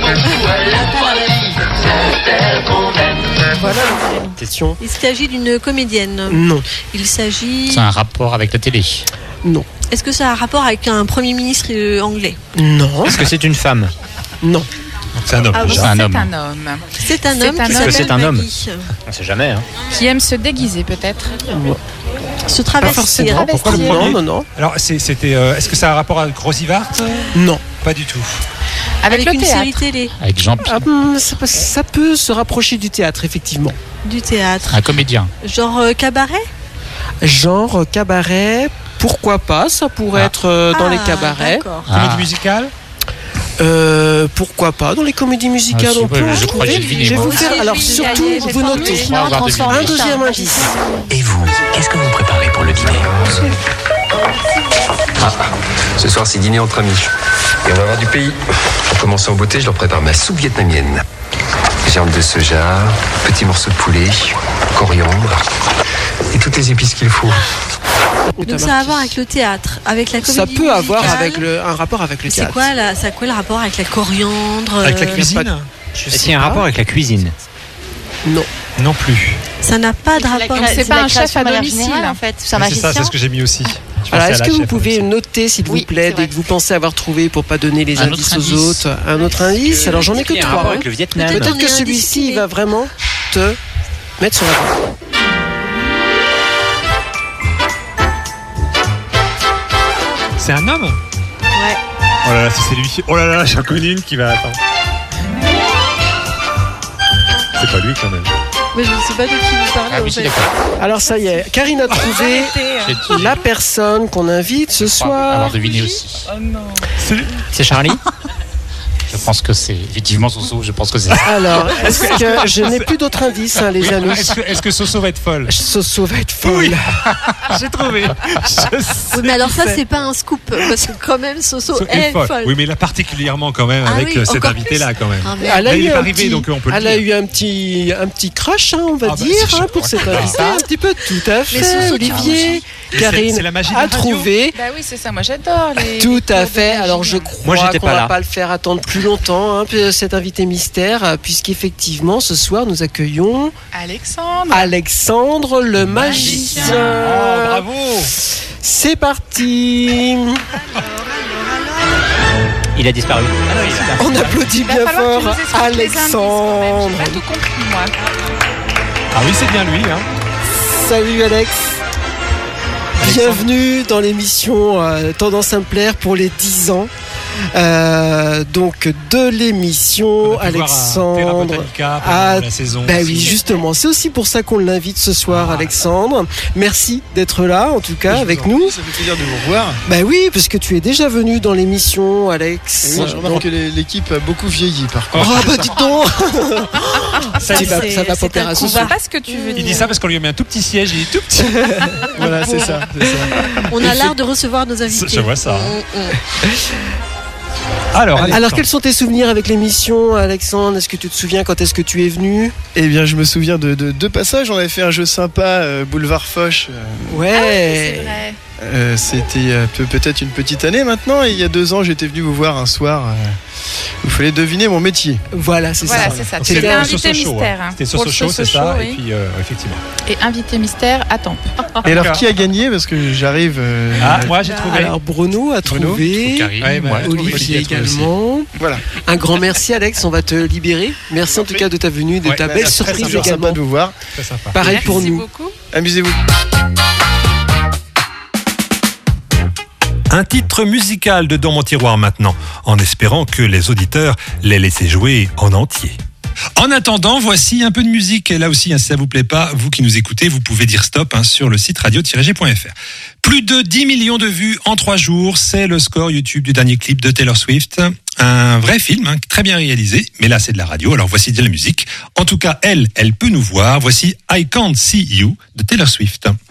Voilà la question. Il s'agit d'une comédienne. Non. Il s'agit... C'est un rapport avec la télé. Non. Est-ce que ça a un rapport avec un Premier ministre anglais? Non. Est-ce que c'est une femme? Non. C'est un homme. Ah, déjà. C'est un homme. C'est un homme qui Est-ce que s'appelle c'est un homme? Maggie. On sait jamais. Hein. Qui aime se déguiser peut-être. Se Pas travestir. forcément. Pourquoi le Non, premier? non, non. Alors, c'était. Est-ce que ça a un rapport avec Rosivart? Non. Pas du tout. Avec le une théâtre. série télé. Avec Jean-Pierre, Ça peut se rapprocher du théâtre, effectivement. Du théâtre. un comédien. Genre cabaret? Genre cabaret, pourquoi pas? Ça pourrait être dans les cabarets. D'accord. Comédie musicale? Pourquoi pas dans les comédies musicales Ah, on peut je crois que j'ai deviné, Je vais moi. vous faire, alors surtout vous notez un deuxième indice. Et vous, qu'est-ce que vous préparez pour le dîner? Ce soir, c'est dîner entre amis. Et on va avoir du pays. Pour commencer en beauté, je leur prépare ma soupe vietnamienne. Viande de soja, petits morceaux de poulet, coriandre et toutes les épices qu'il faut. Donc ça a à voir avec le théâtre, avec la comédie Ça peut avoir musicale. avec un rapport avec le C'est théâtre. quoi le rapport avec la coriandre? Avec la cuisine? Je Est-ce sais qu'il y a un pas. rapport avec la cuisine? Non. Non plus. Ça n'a pas de rapport. Donc c'est pas un chef à domicile. en fait. C'est un Mais c'est ça, magicien. c'est ce que j'ai mis aussi. Je Alors, pensais est-ce à que la vous chef, pouvez aussi. noter, s'il vous Oui, plaît, c'est dès vrai. que vous pensez avoir trouvé pour pas donner les Un indices autre aux indice. autres, un autre indice? Alors j'en ai que Il y a un trois. rapport hein. avec le Vietnam. Peut-être Peut-être on que est celui-ci indiscipliné. va vraiment te mettre sur la voie. C'est un homme? Ouais. Oh là là, si c'est lui. Oh là là, j'en connais une qui va attendre. C'est pas lui quand même. Mais je ne sais pas de qui vous parlez. Ah en oui, fait. c'est d'accord. Alors ça y est, Karine a trouvé J'ai la personne qu'on invite ce soir. avoir deviné aussi. C'est Charlie? Je pense que c'est effectivement Soso. Je pense que c'est. Alors, est-ce que je n'ai plus d'autres indices, hein, les amis? Est-ce que Soso va être folle? Soso va être folle. Oui. J'ai trouvé. Oui, mais alors ça, c'est pas un scoop. Parce que quand même, Soso est folle. Oui, mais là particulièrement quand même Ah avec oui, cet encore invité-là quand même. Ah, merde. Elle a Là, il eu est un pas arrivé, petit, donc on peut le elle a dire. eu un petit crush, hein, on va Ah bah, dire, c'est hein, sûr. pour cette Ouais. invité. Un petit peu, tout à fait. Soso, tu Olivier, C'est Karine la magie de la a radio. trouvé. Bah oui, c'est ça. Moi j'adore les. Tout les à cours de fait. magie. Alors je Moi, crois j'étais qu'on pas va là. pas le faire attendre plus longtemps, hein, cet invité mystère, puisqu'effectivement ce soir nous accueillons Alexandre le magicien. Oh, bravo. C'est parti. Il a disparu. On applaudit Il va bien falloir fort que tu nous expliques les indices, quand même. Alexandre. J'ai pas tout compris moi. Ah oui, c'est bien lui. Hein. Salut Alex. Bienvenue dans l'émission Tendance à me plaire pour les 10 ans. Donc de l'émission, On a pu voir à Terra Alexandre. Botanica pendant la saison. Bah aussi. oui, justement, c'est aussi pour ça qu'on l'invite ce soir, Ah. Alexandre. Merci d'être là, en tout cas, Je avec vous en nous. prie, ça fait plaisir de vous revoir. Bah oui, parce que tu es déjà venu dans l'émission, Alex. Moi, je remarque que l'équipe a beaucoup vieilli, par contre. Oh bah dis donc. Ça, ça va pas plaire à Je ce vois soir. pas ce que tu veux Il dire. dit ça parce qu'on lui a mis un tout petit siège, il est tout petit. Voilà, c'est ça. On a l'art de recevoir nos invités. Je vois ça. Mm. Alors, quels sont tes souvenirs avec l'émission, Alexandre? Est-ce que tu te souviens quand est-ce que tu es venu? Eh bien, je me souviens de deux passages. On avait fait un jeu sympa, Boulevard Foch. Ouais. C'est vrai. C'était peut-être une petite année maintenant. Et il y a 2 ans, j'étais venu vous voir un soir. Il fallait deviner mon métier. Voilà, c'est Voilà, ça. c'est ça. Donc, C'était le invité Soso Show, mystère. hein. C'était Pour Soso le Show, c'est Soso ça. Show, Et oui. puis, effectivement. Et invité mystère à Tempe. Et alors, qui a gagné? Parce que j'arrive. Ah, moi j'ai trouvé. Alors Bruno a Bruno, trouvé. Karine, Ouais, bah, moi, Olivier a trouvé aussi. également. Voilà. Un grand merci Alex, on va te libérer. Merci en tout cas de ta venue, de Ouais, ta bah, belle c'est très surprise Toujours sympa également. de vous voir. Très sympa. Pareil Merci pour nous. beaucoup. Amusez-vous. Un titre musical de Dans mon tiroir maintenant, en espérant que les auditeurs l'aient laissé jouer en entier. En attendant, voici un peu de musique. Et là aussi, si ça vous plaît pas, vous qui nous écoutez, vous pouvez dire stop sur le site radio-g.fr. Plus de 10 millions de vues en 3 jours, c'est le score YouTube du dernier clip de Taylor Swift. Un vrai film, très bien réalisé, mais là c'est de la radio, alors voici de la musique. En tout cas, elle peut nous voir. Voici I Can't See You de Taylor Swift.